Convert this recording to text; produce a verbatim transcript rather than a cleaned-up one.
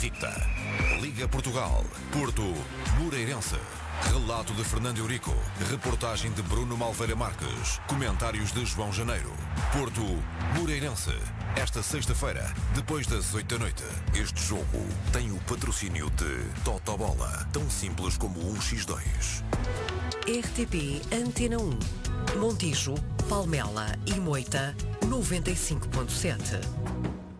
Rita. Liga Portugal, Porto, Moreirense. Relato de Fernando Eurico. Reportagem de Bruno Malveira Marques. Comentários de João Janeiro. Porto, Moreirense. Esta sexta-feira, depois das oito da noite. Este jogo tem o patrocínio de Totobola, tão simples como um por dois. R T P Antena um. Montijo, Palmela e Moita, noventa e cinco ponto sete.